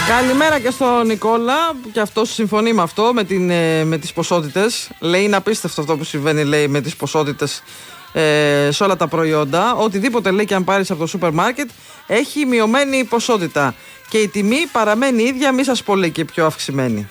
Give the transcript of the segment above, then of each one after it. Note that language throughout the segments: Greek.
Καλημέρα και στον Νικόλα, και αυτός συμφωνεί με αυτό, με τις ποσότητες. Λέει είναι απίστευτο αυτό που συμβαίνει, λέει, με τις ποσότητες σε όλα τα προϊόντα. Οτιδήποτε, λέει, και αν πάρεις από το σούπερ μάρκετ έχει μειωμένη ποσότητα και η τιμή παραμένει ίδια, μη σας πω, λέει, και πιο αυξημένη.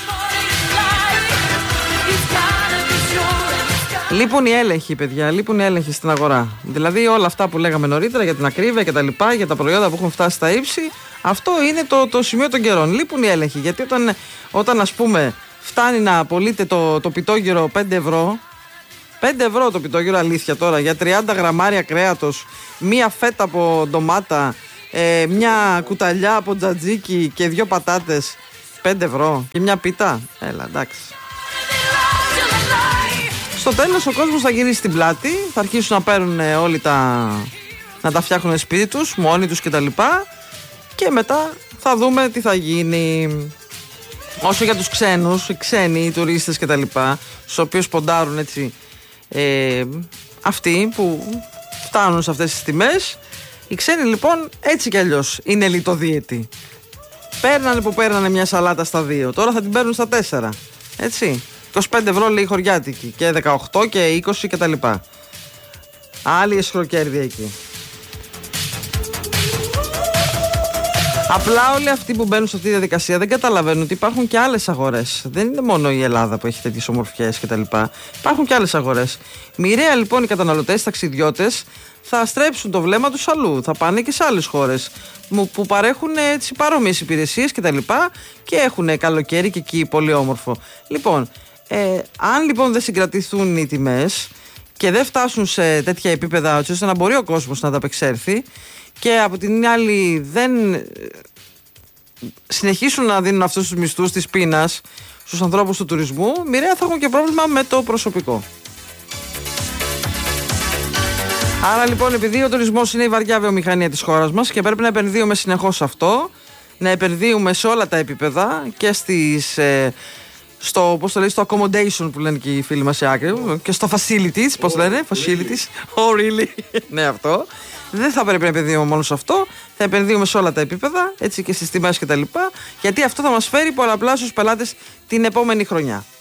Λείπουν οι έλεγχοι, παιδιά, λείπουν οι έλεγχοι στην αγορά. Δηλαδή όλα αυτά που λέγαμε νωρίτερα για την ακρίβεια και τα λοιπά, για τα προϊόντα που έχουν φτάσει στα ύψη, αυτό είναι το σημείο των καιρών. Λείπουν οι έλεγχοι, γιατί όταν ας πούμε φτάνει να πωλείται το πιτόγυρο 5 ευρώ, 5 ευρώ το πιτόγυρο, αλήθεια τώρα, για 30 γραμμάρια κρέατος, μία φέτα από ντομάτα, μια κουταλιά από τζατζίκι και 2 πατάτες, 5 ευρώ και μια πίτα. Έλα, εντάξει. Στο τέλος ο κόσμος θα γυρίσει την πλάτη, θα αρχίσουν να παίρνουν όλοι να τα φτιάχνουν σπίτι τους, μόνοι τους κτλ. Και μετά θα δούμε τι θα γίνει. Όσο για τους ξένους, οι ξένοι, οι τουρίστες κτλ, στους οποίους ποντάρουν έτσι αυτοί που φτάνουν σε αυτές τις τιμές, οι ξένοι λοιπόν έτσι κι αλλιώς είναι λιτοδίαιτοι. Παίρνανε μια σαλάτα στα 2, τώρα θα την παίρνουν στα 4. Έτσι. 25 ευρώ, λέει, χωριάτικη, και 18 και 20 κτλ. Άλλη εσχροκέρδεια εκεί. Απλά όλοι αυτοί που μπαίνουν σε αυτή τη διαδικασία δεν καταλαβαίνουν ότι υπάρχουν και άλλες αγορές. Δεν είναι μόνο η Ελλάδα που έχει τέτοιες ομορφιές κτλ. Υπάρχουν και άλλες αγορές. Μοιραία λοιπόν οι καταναλωτές, οι ταξιδιώτες θα στρέψουν το βλέμμα τους αλλού. Θα πάνε και σε άλλες χώρες που παρέχουν έτσι παρόμοιες υπηρεσίες κτλ. Και έχουν καλοκαίρι και εκεί πολύ όμορφο. Λοιπόν, αν λοιπόν δεν συγκρατηθούν οι τιμές και δεν φτάσουν σε τέτοια επίπεδα ώστε να μπορεί ο κόσμος να ανταπεξέλθει, και από την άλλη δεν συνεχίσουν να δίνουν αυτούς τους μισθούς της πείνας στους ανθρώπους του τουρισμού, μοιραία θα έχουν και πρόβλημα με το προσωπικό. Άρα λοιπόν, επειδή ο τουρισμός είναι η βαριά βιομηχανία της χώρας μας και πρέπει να επενδύουμε συνεχώς σε αυτό, να επενδύουμε σε όλα τα επίπεδα και στο accommodation που λένε και οι φίλοι μας σε άκρη, και στο facilities, πώς λένε, facilities, oh really, ναι, αυτό. Δεν θα πρέπει να επενδύουμε μόνο σε αυτό, θα επενδύουμε σε όλα τα επίπεδα, έτσι, και στις τιμές κτλ. Γιατί αυτό θα μας φέρει πολλαπλάσιους πελάτες την επόμενη χρονιά.